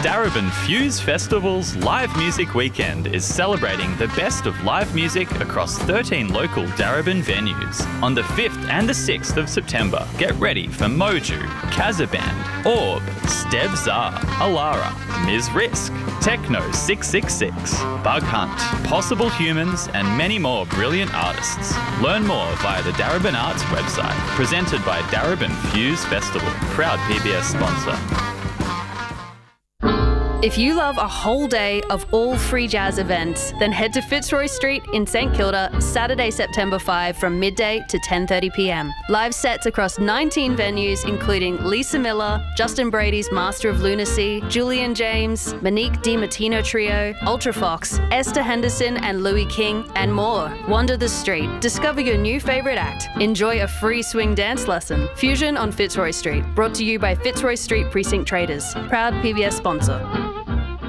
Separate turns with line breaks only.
Darebin Fuse Festival's live music weekend is celebrating the best of live music across 13 local Darebin venues. On the 5th and the 6th of September, get ready for Moju, Kazaband, Orb, Steb Zar, Alara, Ms. Risk, Techno 666, Bug Hunt, Possible Humans, and many more brilliant artists. Learn more via the Darebin Arts website, presented by Darebin Fuse Festival, proud PBS sponsor.
If you love a whole day of all free jazz events, then head to Fitzroy Street in St Kilda Saturday, September 5 from midday to 10:30pm. Live sets across 19 venues including Lisa Miller, Justin Brady's Master of Lunacy, Julian James, Monique DiMartino Trio, Ultrafox, Esther Henderson and Louis King, and more. Wander the street, discover your new favourite act, enjoy a free swing dance lesson. Fusion on Fitzroy Street, brought to you by Fitzroy Street Precinct Traders, proud PBS sponsor.